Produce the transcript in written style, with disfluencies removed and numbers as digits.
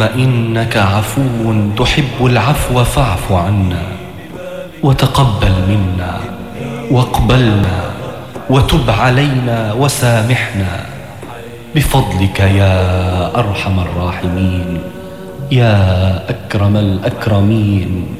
اللهم إنك عفو تحب العفو فاعف عنا وتقبل منا واقبلنا وتب علينا وسامحنا بفضلك يا أرحم الراحمين يا أكرم الأكرمين